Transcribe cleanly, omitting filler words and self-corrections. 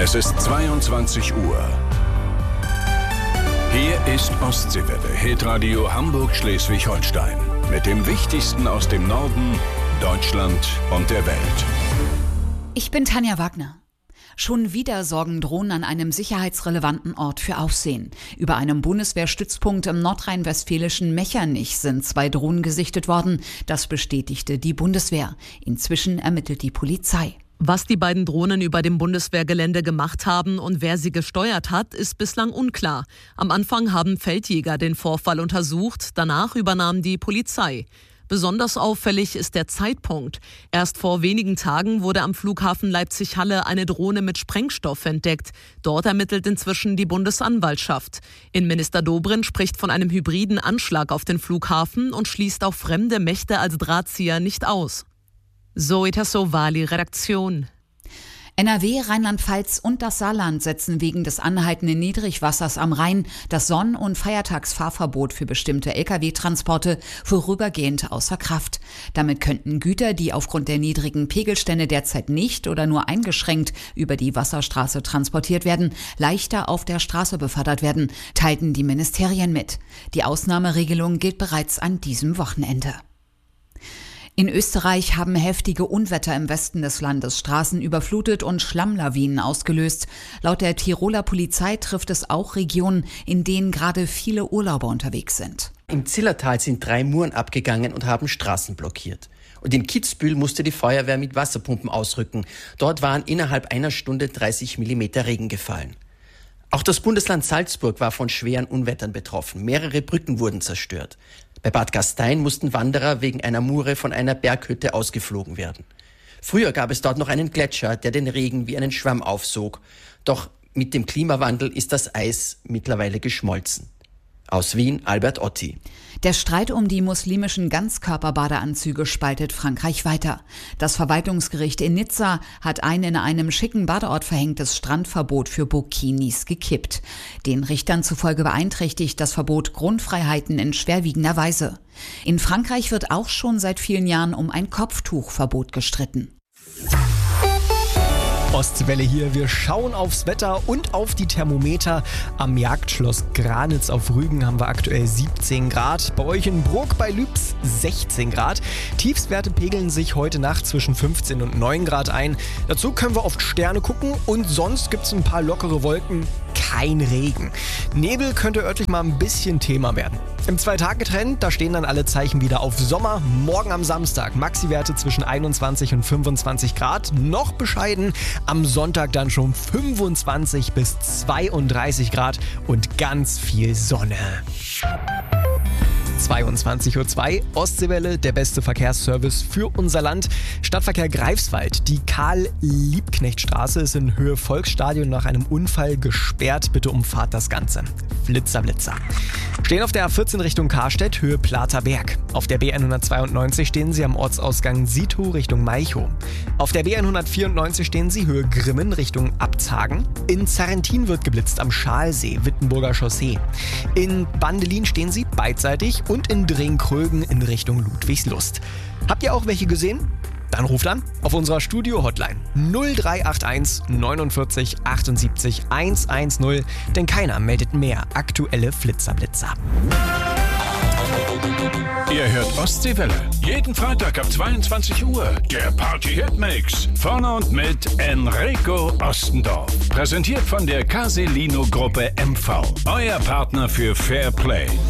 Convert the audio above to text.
Es ist 22 Uhr. Hier ist Ostseewelle, Hitradio Hamburg-Schleswig-Holstein. Mit dem Wichtigsten aus dem Norden, Deutschland und der Welt. Ich bin Tanja Wagner. Schon wieder sorgen Drohnen an einem sicherheitsrelevanten Ort für Aufsehen. Über einem Bundeswehrstützpunkt im nordrhein-westfälischen Mechernich sind 2 Drohnen gesichtet worden. Das bestätigte die Bundeswehr. Inzwischen ermittelt die Polizei. Was die beiden Drohnen über dem Bundeswehrgelände gemacht haben und wer sie gesteuert hat, ist bislang unklar. Am Anfang haben Feldjäger den Vorfall untersucht, danach übernahm die Polizei. Besonders auffällig ist der Zeitpunkt. Erst vor wenigen Tagen wurde am Flughafen Leipzig-Halle eine Drohne mit Sprengstoff entdeckt. Dort ermittelt inzwischen die Bundesanwaltschaft. Innenminister Dobrindt spricht von einem hybriden Anschlag auf den Flughafen und schließt auch fremde Mächte als Drahtzieher nicht aus. Zoe Tassovali, Redaktion. NRW, Rheinland-Pfalz und das Saarland setzen wegen des anhaltenden Niedrigwassers am Rhein das Sonn- und Feiertagsfahrverbot für bestimmte Lkw-Transporte vorübergehend außer Kraft. Damit könnten Güter, die aufgrund der niedrigen Pegelstände derzeit nicht oder nur eingeschränkt über die Wasserstraße transportiert werden, leichter auf der Straße befördert werden, teilten die Ministerien mit. Die Ausnahmeregelung gilt bereits an diesem Wochenende. In Österreich haben heftige Unwetter im Westen des Landes Straßen überflutet und Schlammlawinen ausgelöst. Laut der Tiroler Polizei trifft es auch Regionen, in denen gerade viele Urlauber unterwegs sind. Im Zillertal sind 3 Muren abgegangen und haben Straßen blockiert. Und in Kitzbühel musste die Feuerwehr mit Wasserpumpen ausrücken. Dort waren innerhalb einer Stunde 30 Millimeter Regen gefallen. Auch das Bundesland Salzburg war von schweren Unwettern betroffen. Mehrere Brücken wurden zerstört. Bei Bad Gastein mussten Wanderer wegen einer Mure von einer Berghütte ausgeflogen werden. Früher gab es dort noch einen Gletscher, der den Regen wie einen Schwamm aufsog. Doch mit dem Klimawandel ist das Eis mittlerweile geschmolzen. Aus Wien, Albert Otti. Der Streit um die muslimischen Ganzkörperbadeanzüge spaltet Frankreich weiter. Das Verwaltungsgericht in Nizza hat ein in einem schicken Badeort verhängtes Strandverbot für Burkinis gekippt. Den Richtern zufolge beeinträchtigt das Verbot Grundfreiheiten in schwerwiegender Weise. In Frankreich wird auch schon seit vielen Jahren um ein Kopftuchverbot gestritten. Ostwelle hier. Wir schauen aufs Wetter und auf die Thermometer. Am Jagdschloss Granitz auf Rügen haben wir aktuell 17 Grad. Bei euch in Bruck bei Lübs 16 Grad. Tiefstwerte pegeln sich heute Nacht zwischen 15 und 9 Grad ein. Dazu können wir oft Sterne gucken und sonst gibt es ein paar lockere Wolken. Kein Regen. Nebel könnte örtlich mal ein bisschen Thema werden. Im 2-Tage-Trend, da stehen dann alle Zeichen wieder auf Sommer. Morgen am Samstag Maxi-Werte zwischen 21 und 25 Grad. Noch bescheiden. Am Sonntag dann schon 25 bis 32 Grad und ganz viel Sonne. 22:02 Uhr, Ostseewelle, der beste Verkehrsservice für unser Land. Stadtverkehr Greifswald, die Karl-Liebknecht-Straße ist in Höhe Volksstadion nach einem Unfall gesperrt. Bitte umfahrt das Ganze. Flitzer, Blitzer. Stehen auf der A14 Richtung Karstedt, Höhe Platerberg. Auf der B192 stehen Sie am Ortsausgang Sito Richtung Malchow. Auf der B194 stehen Sie Höhe Grimmen Richtung Abzagen. In Zarrentin wird geblitzt am Schalsee, Wittenburger Chaussee. In Bandelin stehen Sie beidseitig und in Drehkrögen in Richtung Ludwigslust. Habt ihr auch welche gesehen? Dann ruft an auf unserer Studio-Hotline 0381 49 78 110, denn keiner meldet mehr aktuelle Flitzerblitzer. Ihr hört Ostseewelle. Jeden Freitag ab 22 Uhr. Der Party-Hit-Mix. Vorne und mit Enrico Ostendorf. Präsentiert von der Caselino-Gruppe MV. Euer Partner für Fair Play.